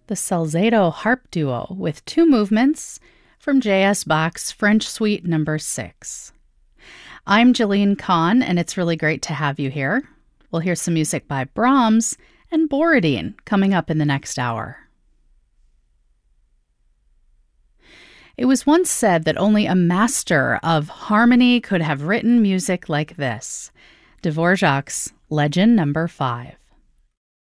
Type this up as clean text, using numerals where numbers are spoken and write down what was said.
the Salzedo Harp Duo with 2 movements from J.S. Bach's French Suite No. 6. I'm Jillian Kahn, and it's really great to have you here. We'll hear some music by Brahms and Borodin coming up in the next hour. It was once said that only a master of harmony could have written music like this. Dvorak's Legend No. 5.